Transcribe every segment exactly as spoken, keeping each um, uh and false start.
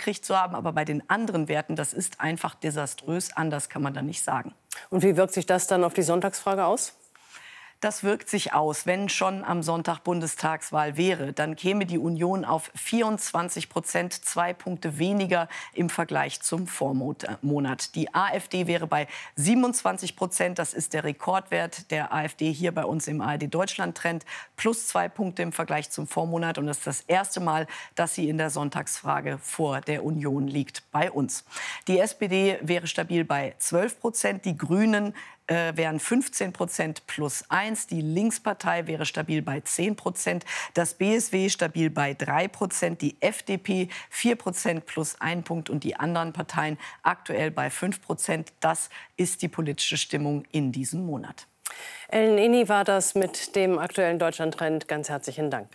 gekriegt zu haben. Aber bei den anderen Werten, das ist einfach desaströs. Anders kann man da nicht sagen. Und wie wirkt sich das dann auf die Sonntagsfrage aus? Das wirkt sich aus. Wenn schon am Sonntag Bundestagswahl wäre, dann käme die Union auf vierundzwanzig Prozent, zwei Punkte weniger im Vergleich zum Vormonat. Die AfD wäre bei siebenundzwanzig Prozent. Das ist der Rekordwert der AfD hier bei uns im A R D-Deutschland-Trend. Plus zwei Punkte im Vergleich zum Vormonat. Und das ist das erste Mal, dass sie in der Sonntagsfrage vor der Union liegt bei uns. Die S P D wäre stabil bei zwölf Prozent. Die Grünen Äh, wären fünfzehn Prozent plus eins. Die Linkspartei wäre stabil bei zehn Prozent. Das B S W stabil bei drei Prozent. Die F D P vier Prozent plus ein Punkt. Und die anderen Parteien aktuell bei fünf Prozent. Das ist die politische Stimmung in diesem Monat. Ellen Inni war das mit dem aktuellen Deutschland-Trend. Ganz herzlichen Dank.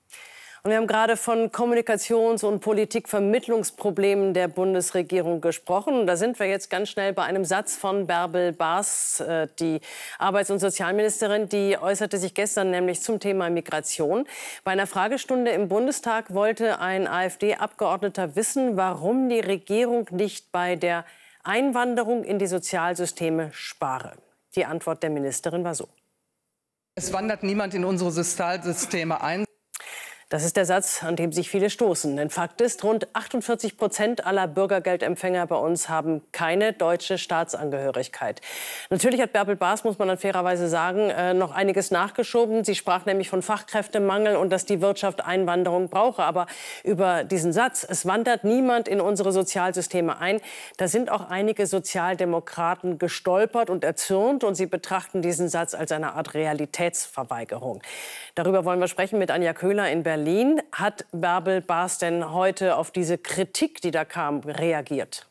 Und wir haben gerade von Kommunikations- und Politikvermittlungsproblemen der Bundesregierung gesprochen. Und da sind wir jetzt ganz schnell bei einem Satz von Bärbel Baas, äh, die Arbeits- und Sozialministerin. Die äußerte sich gestern nämlich zum Thema Migration. Bei einer Fragestunde im Bundestag wollte ein AfD-Abgeordneter wissen, warum die Regierung nicht bei der Einwanderung in die Sozialsysteme spare. Die Antwort der Ministerin war so: Es wandert niemand in unsere Sozialsysteme ein. Das ist der Satz, an dem sich viele stoßen. Denn Fakt ist, rund achtundvierzig Prozent aller Bürgergeldempfänger bei uns haben keine deutsche Staatsangehörigkeit. Natürlich hat Bärbel Baas, muss man dann fairerweise sagen, äh, noch einiges nachgeschoben. Sie sprach nämlich von Fachkräftemangel und dass die Wirtschaft Einwanderung brauche. Aber über diesen Satz, es wandert niemand in unsere Sozialsysteme ein, da sind auch einige Sozialdemokraten gestolpert und erzürnt. Und sie betrachten diesen Satz als eine Art Realitätsverweigerung. Darüber wollen wir sprechen mit Anja Köhler in Berlin. Berlin. Hat Bärbel Baas denn heute auf diese Kritik, die da kam, reagiert?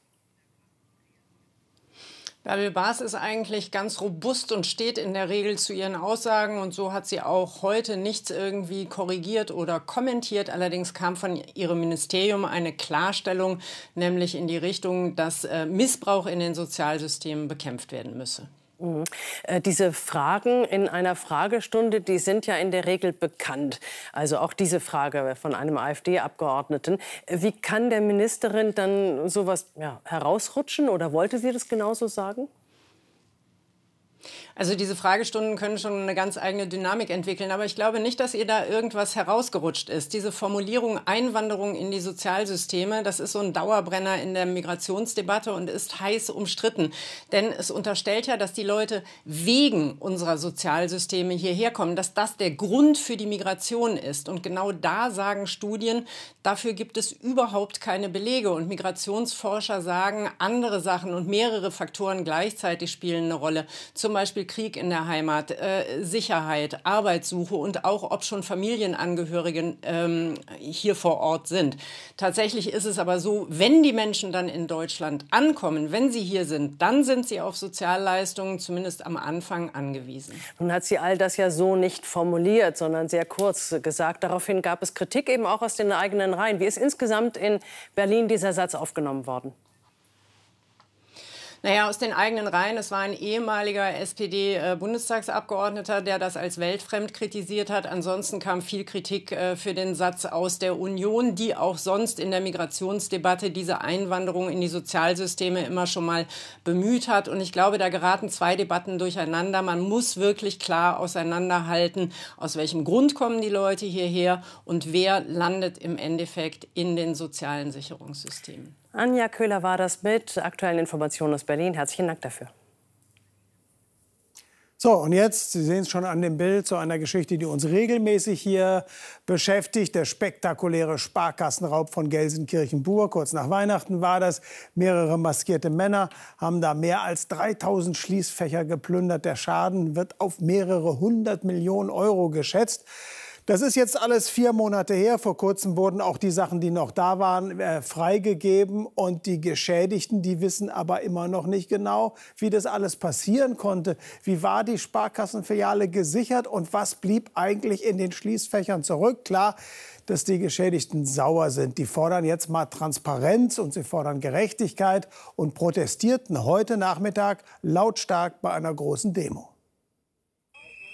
Bärbel Baas ist eigentlich ganz robust und steht in der Regel zu ihren Aussagen. Und so hat sie auch heute nichts irgendwie korrigiert oder kommentiert. Allerdings kam von ihrem Ministerium eine Klarstellung, nämlich in die Richtung, dass äh, Missbrauch in den Sozialsystemen bekämpft werden müsse. Mhm. Äh, diese Fragen in einer Fragestunde, die sind ja in der Regel bekannt. Also auch diese Frage von einem AfD-Abgeordneten. Wie kann der Ministerin dann sowas ja, herausrutschen? Oder wollte sie das genauso sagen? Also diese Fragestunden können schon eine ganz eigene Dynamik entwickeln. Aber ich glaube nicht, dass ihr da irgendwas herausgerutscht ist. Diese Formulierung Einwanderung in die Sozialsysteme, das ist so ein Dauerbrenner in der Migrationsdebatte und ist heiß umstritten. Denn es unterstellt ja, dass die Leute wegen unserer Sozialsysteme hierher kommen, dass das der Grund für die Migration ist. Und genau da sagen Studien, dafür gibt es überhaupt keine Belege. Und Migrationsforscher sagen, andere Sachen und mehrere Faktoren gleichzeitig spielen eine Rolle. Zum Beispiel Krieg in der Heimat, äh, Sicherheit, Arbeitssuche und auch, ob schon Familienangehörige ähm, hier vor Ort sind. Tatsächlich ist es aber so, wenn die Menschen dann in Deutschland ankommen, wenn sie hier sind, dann sind sie auf Sozialleistungen zumindest am Anfang angewiesen. Nun hat sie all das ja so nicht formuliert, sondern sehr kurz gesagt. Daraufhin gab es Kritik eben auch aus den eigenen Reihen. Wie ist insgesamt in Berlin dieser Satz aufgenommen worden? Naja, aus den eigenen Reihen. Es war ein ehemaliger S P D-Bundestagsabgeordneter, der das als weltfremd kritisiert hat. Ansonsten kam viel Kritik äh, für den Satz aus der Union, die auch sonst in der Migrationsdebatte diese Einwanderung in die Sozialsysteme immer schon mal bemüht hat. Und ich glaube, da geraten zwei Debatten durcheinander. Man muss wirklich klar auseinanderhalten, aus welchem Grund kommen die Leute hierher und wer landet im Endeffekt in den sozialen Sicherungssystemen. Anja Köhler war das mit aktuellen Informationen aus Berlin. Herzlichen Dank dafür. So, und jetzt, Sie sehen es schon an dem Bild, zu einer Geschichte, die uns regelmäßig hier beschäftigt. Der spektakuläre Sparkassenraub von Gelsenkirchen-Bur. Kurz nach Weihnachten war das. Mehrere maskierte Männer haben da mehr als dreitausend Schließfächer geplündert. Der Schaden wird auf mehrere hundert Millionen Euro geschätzt. Das ist jetzt alles vier Monate her. Vor kurzem wurden auch die Sachen, die noch da waren, äh, freigegeben. Und die Geschädigten, die wissen aber immer noch nicht genau, wie das alles passieren konnte. Wie war die Sparkassenfiliale gesichert und was blieb eigentlich in den Schließfächern zurück? Klar, dass die Geschädigten sauer sind. Die fordern jetzt mal Transparenz und sie fordern Gerechtigkeit und protestierten heute Nachmittag lautstark bei einer großen Demo.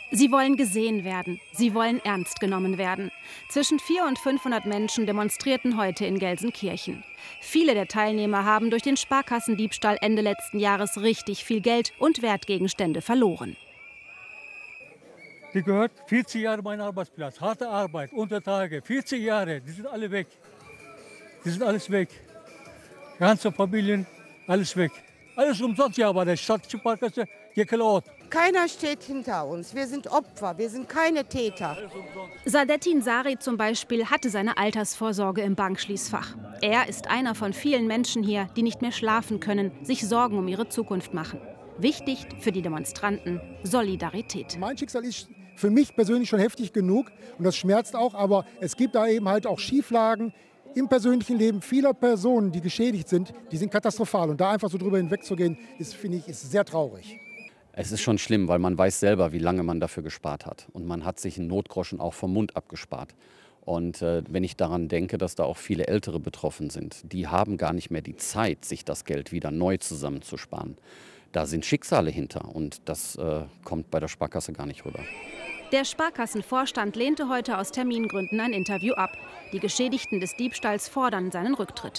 Sie wollen gesehen werden. Sie wollen ernst genommen werden. Zwischen vierhundert und fünfhundert Menschen demonstrierten heute in Gelsenkirchen. Viele der Teilnehmer haben durch den Sparkassendiebstahl Ende letzten Jahres richtig viel Geld und Wertgegenstände verloren. Die gehört vierzig Jahre mein Arbeitsplatz, harte Arbeit, Untertage, vierzig Jahre, die sind alle weg. Die sind alles weg. Ganze Familien, alles weg. Alles umsonst ja bei der Stadt Sparkasse geklaut. Keiner steht hinter uns. Wir sind Opfer, wir sind keine Täter. Sadettin Sari zum Beispiel hatte seine Altersvorsorge im Bankschließfach. Er ist einer von vielen Menschen hier, die nicht mehr schlafen können, sich Sorgen um ihre Zukunft machen. Wichtig für die Demonstranten: Solidarität. Mein Schicksal ist für mich persönlich schon heftig genug und das schmerzt auch, aber es gibt da eben halt auch Schieflagen im persönlichen Leben vieler Personen, die geschädigt sind, die sind katastrophal. Und da einfach so drüber hinwegzugehen, ist, finde ich, ist sehr traurig. Es ist schon schlimm, weil man weiß selber, wie lange man dafür gespart hat. Und man hat sich einen Notgroschen auch vom Mund abgespart. Und äh, wenn ich daran denke, dass da auch viele Ältere betroffen sind, die haben gar nicht mehr die Zeit, sich das Geld wieder neu zusammenzusparen. Da sind Schicksale hinter und das äh, kommt bei der Sparkasse gar nicht rüber. Der Sparkassenvorstand lehnte heute aus Termingründen ein Interview ab. Die Geschädigten des Diebstahls fordern seinen Rücktritt.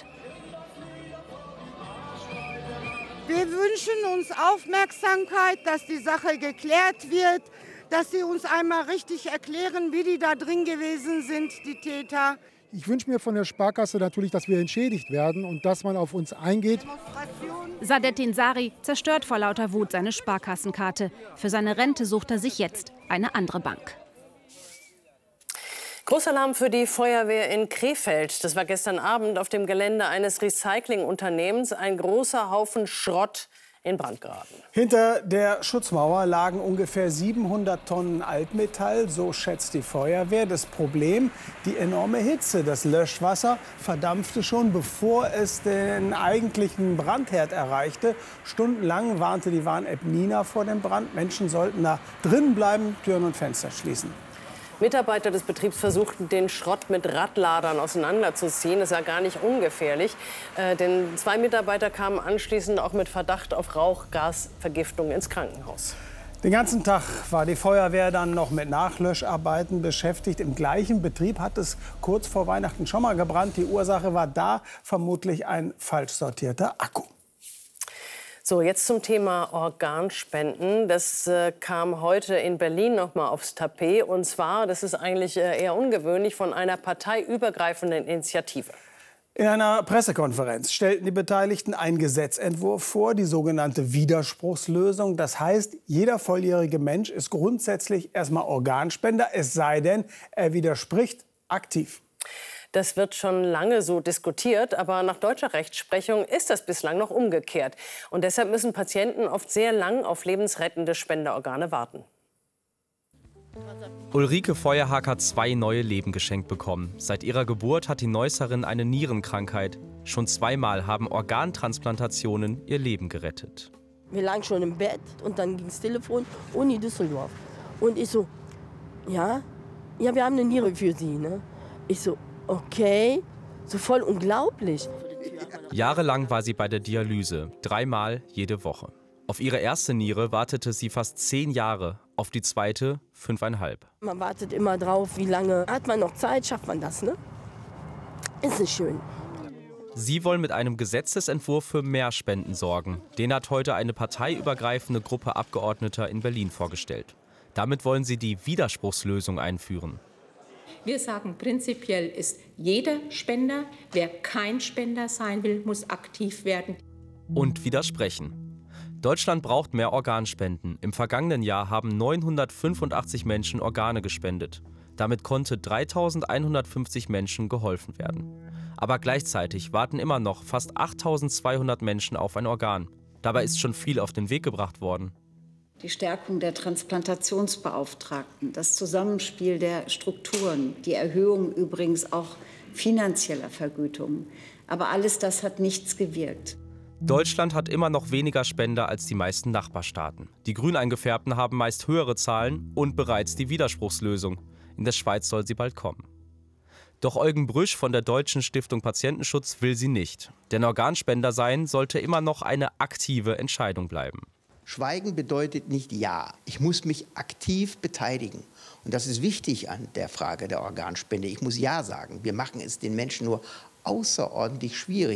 Wir wünschen uns Aufmerksamkeit, dass die Sache geklärt wird, dass sie uns einmal richtig erklären, wie die da drin gewesen sind, die Täter. Ich wünsche mir von der Sparkasse natürlich, dass wir entschädigt werden und dass man auf uns eingeht. Sadettin Sari zerstört vor lauter Wut seine Sparkassenkarte. Für seine Rente sucht er sich jetzt eine andere Bank. Großalarm für die Feuerwehr in Krefeld. Das war gestern Abend auf dem Gelände eines Recyclingunternehmens. Ein großer Haufen Schrott in Brand geraten. Hinter der Schutzmauer lagen ungefähr siebenhundert Tonnen Altmetall, so schätzt die Feuerwehr. Das Problem: die enorme Hitze. Das Löschwasser verdampfte schon, bevor es den eigentlichen Brandherd erreichte. Stundenlang warnte die Warn-App Nina vor dem Brand. Menschen sollten da drin bleiben, Türen und Fenster schließen. Mitarbeiter des Betriebs versuchten, den Schrott mit Radladern auseinanderzuziehen. Das war gar nicht ungefährlich, äh, denn zwei Mitarbeiter kamen anschließend auch mit Verdacht auf Rauchgasvergiftung ins Krankenhaus. Den ganzen Tag war die Feuerwehr dann noch mit Nachlöscharbeiten beschäftigt. Im gleichen Betrieb hat es kurz vor Weihnachten schon mal gebrannt. Die Ursache war da vermutlich ein falsch sortierter Akku. So, jetzt zum Thema Organspenden. Das äh, kam heute in Berlin noch mal aufs Tapet. Und zwar, das ist eigentlich äh, eher ungewöhnlich, von einer parteiübergreifenden Initiative. In einer Pressekonferenz stellten die Beteiligten einen Gesetzentwurf vor, die sogenannte Widerspruchslösung. Das heißt, jeder volljährige Mensch ist grundsätzlich erstmal Organspender, es sei denn, er widerspricht aktiv. Das wird schon lange so diskutiert, aber nach deutscher Rechtsprechung ist das bislang noch umgekehrt. Und deshalb müssen Patienten oft sehr lang auf lebensrettende Spenderorgane warten. Ulrike Feuerhag hat zwei neue Leben geschenkt bekommen. Seit ihrer Geburt hat die Neusserin eine Nierenkrankheit. Schon zweimal haben Organtransplantationen ihr Leben gerettet. Wir lagen schon im Bett und dann ging das Telefon, Uni Düsseldorf. Und ich so, ja, ja, wir haben eine Niere für Sie, ne? Ich so, okay, so voll unglaublich. Jahrelang war sie bei der Dialyse, dreimal jede Woche. Auf ihre erste Niere wartete sie fast zehn Jahre, auf die zweite fünfeinhalb. Man wartet immer drauf, wie lange hat man noch Zeit, schafft man das, ne? Ist nicht schön. Sie wollen mit einem Gesetzesentwurf für mehr Spenden sorgen. Den hat heute eine parteiübergreifende Gruppe Abgeordneter in Berlin vorgestellt. Damit wollen sie die Widerspruchslösung einführen. Wir sagen, prinzipiell ist jeder Spender. Wer kein Spender sein will, muss aktiv werden. Und widersprechen. Deutschland braucht mehr Organspenden. Im vergangenen Jahr haben neunhundertfünfundachtzig Menschen Organe gespendet. Damit konnte dreitausendeinhundertfünfzig Menschen geholfen werden. Aber gleichzeitig warten immer noch fast achttausendzweihundert Menschen auf ein Organ. Dabei ist schon viel auf den Weg gebracht worden. Die Stärkung der Transplantationsbeauftragten, das Zusammenspiel der Strukturen, die Erhöhung übrigens auch finanzieller Vergütungen. Aber alles das hat nichts gewirkt. Deutschland hat immer noch weniger Spender als die meisten Nachbarstaaten. Die grün eingefärbten haben meist höhere Zahlen und bereits die Widerspruchslösung. In der Schweiz soll sie bald kommen. Doch Eugen Brüsch von der Deutschen Stiftung Patientenschutz will sie nicht. Denn Organspender sein sollte immer noch eine aktive Entscheidung bleiben. Schweigen bedeutet nicht Ja. Ich muss mich aktiv beteiligen. Und das ist wichtig an der Frage der Organspende. Ich muss Ja sagen. Wir machen es den Menschen nur außerordentlich schwierig.